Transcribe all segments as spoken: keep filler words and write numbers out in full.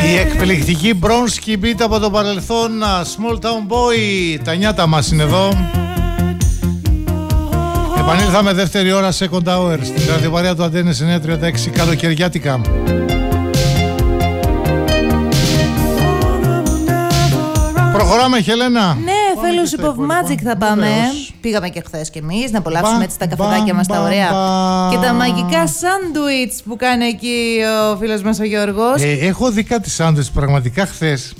Η εκπληκτική Bronski Beat από το παρελθόν, Small Town Boy. Τα νιάτα μας είναι εδώ. Επανήλθαμε δεύτερη ώρα Second Hour στην ραδιοπαρέα του Αντένα εννιακόσια τριάντα έξι καλοκαιριάτικα. Προχωράμε, Χελένα. Ναι, Fellowship of Magic θα πάμε. Βεβαίως. Πήγαμε και χθες κι εμείς να απολαύσουμε έτσι τα καφεδάκια μας τα ωραία μπα. Και τα μαγικά σάντουιτς που κάνει εκεί ο φίλος μας ο Γιώργος. Ε, έχω δει κάτι σάντουιτς πραγματικά χθες.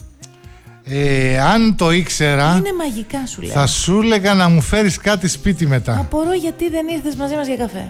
Ε, αν το ήξερα, είναι μαγικά, σου λέω. Θα σου έλεγα να μου φέρεις κάτι σπίτι μετά. Απορώ γιατί δεν ήρθες μαζί μας για καφέ.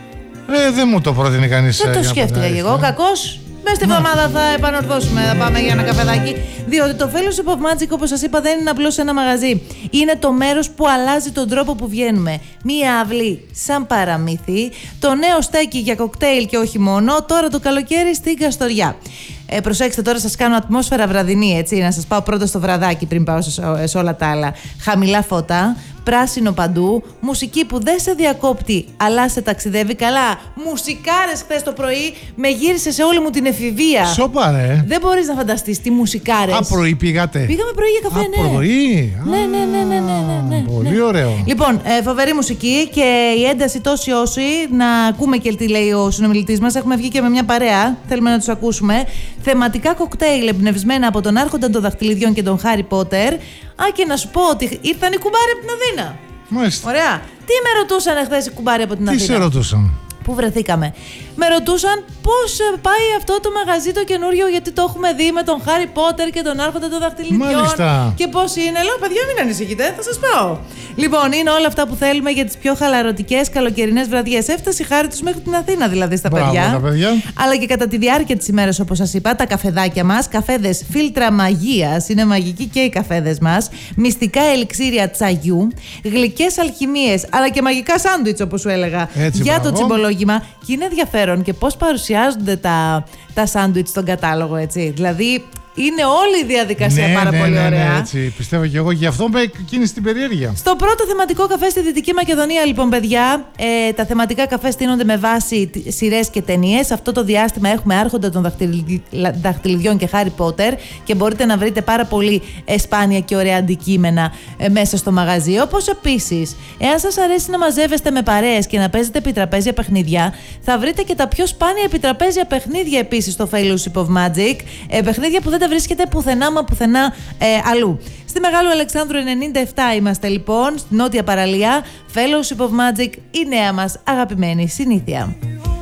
Ε, δεν μου το πρότεινε κανείς. Δεν το σκέφτηκα και εγώ. Κακός. Μέσα στη εβδομάδα θα επανορθώσουμε, θα πάμε για ένα καφεδάκι. Διότι το Fellowship of Magic, όπως σας είπα, δεν είναι απλώς ένα μαγαζί. Είναι το μέρος που αλλάζει τον τρόπο που βγαίνουμε. Μία αυλή σαν παραμύθι, το νέο στέκι για κοκτέιλ και όχι μόνο, τώρα το καλοκαίρι στην Καστοριά. Ε, προσέξτε, τώρα σας κάνω ατμόσφαιρα βραδινή, έτσι, να σας πάω πρώτα στο βραδάκι πριν πάω σε, σε όλα τα άλλα. Χαμηλά φώτα, πράσινο παντού, μουσική που δεν σε διακόπτει αλλά σε ταξιδεύει καλά. Μουσικάρες χθες το πρωί, με γύρισε σε όλη μου την εφηβεία. Σοπα, ρε. Δεν μπορείς να φανταστείς τι μουσικάρες. Α, πρωί πήγατε. Πήγαμε πρωί για καφέ, Α, ναι. πρωί. Ναι, ναι, ναι, ναι, ναι, ναι, ναι. Πολύ ναι. ωραίο. Λοιπόν, ε, φοβερή μουσική και η ένταση τόση όση. Να ακούμε και τι λέει ο συνομιλητής μας. Έχουμε βγει και με μια παρέα. Θέλουμε να τους ακούσουμε. Θεματικά κοκτέιλ εμπνευσμένα από τον Άρχοντα των Δαχτυλιδιών και τον Χάρι Πότερ. Α, και να σου πω ότι ήρθαν οι κουμπάροι από την Αθήνα. Μάλιστα. Ωραία. Τι με ρωτούσαν εχθές οι κουμπάροι από την Τι Αθήνα? σε ρωτούσαν? Πού βρεθήκαμε? Με ρωτούσαν πώς πάει αυτό το μαγαζί το καινούριο, γιατί το έχουμε δει με τον Χάρι Πότερ και τον Άρχοντα των Δαχτυλιδιών. Μάλιστα. Και πώς είναι. Λέω, παιδιά, μην ανησυχείτε, θα σας πάω. Λοιπόν, είναι όλα αυτά που θέλουμε για τις πιο χαλαρωτικές καλοκαιρινές βραδιές. Έφτασε η χάρη τους μέχρι την Αθήνα, δηλαδή, στα Μπράβο, παιδιά. τα παιδιά. Αλλά και κατά τη διάρκεια της ημέρας, όπως σας είπα, τα καφεδάκια μας, καφέδες φίλτρα μαγείας, είναι μαγικοί και οι καφέδες μας, μυστικά ελιξίρια τσαγιού, γλυκές αλχημίες, αλλά και μαγικά σάντουιτς, όπως σου έλεγα, έτσι, για μπράβο. το τσιμπολόγημα. Και είναι ενδιαφέρον και πώς παρουσιάζονται τα, τα σάντουιτς στον κατάλογο, έτσι. Δηλαδή, είναι όλη η διαδικασία ναι, πάρα ναι, πολύ ναι, ωραία. Ναι, έτσι πιστεύω και εγώ, γι' αυτό με κίνησε την περιέργεια. Στο πρώτο θεματικό καφέ στη Δυτική Μακεδονία, λοιπόν, παιδιά, ε, τα θεματικά καφέ στείνονται με βάση σειρές και ταινίες. Αυτό το διάστημα έχουμε Άρχοντα των Δαχτυλιδιών και Χάρι Πότερ και μπορείτε να βρείτε πάρα πολύ σπάνια και ωραία αντικείμενα ε, μέσα στο μαγαζί. Όπως επίσης, εάν σας αρέσει να μαζεύεστε με παρέες και να παίζετε επιτραπέζια παιχνίδια, θα βρείτε και τα πιο σπάνια επιτραπέζια παιχνίδια επίσης στο Fellowship of Magic. Ε, παιχνίδια που δεν τα βρίσκεται πουθενά μα πουθενά ε, αλλού. Στη Μεγάλου Αλεξάνδρου ενενήντα επτά είμαστε, λοιπόν, στη νότια παραλία. Fellowship of Magic, η νέα μας αγαπημένη συνήθεια.